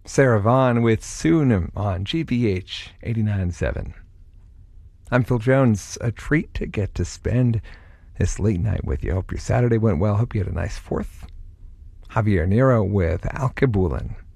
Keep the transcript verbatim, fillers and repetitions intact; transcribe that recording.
Sarah Vaughan with Soon on G B H eighty-nine point seven. I'm Phil Jones. A treat to get to spend this late night with you. Hope your Saturday went well. Hope you had a nice fourth. Javier Nero with Al Kabulin.